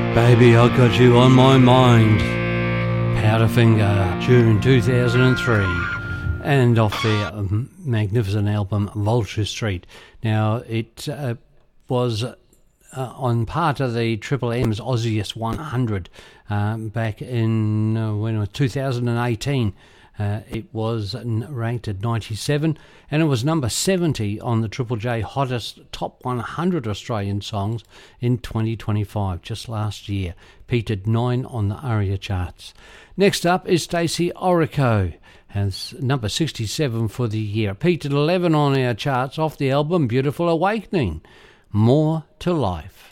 Baby, I Got You On My Mind, Powderfinger, June 2003, and off their magnificent album Vulture Street. Now, it was on part of the Triple M's Aussiest 100 back in 2018. It was ranked at 97, and it was number 70 on the Triple J Hottest Top 100 Australian Songs in 2025, just last year. Peaked 9 on the ARIA charts. Next up is Stacey Orrico, has number 67 for the year. Peaked 11 on our charts off the album Beautiful Awakening. More to Life.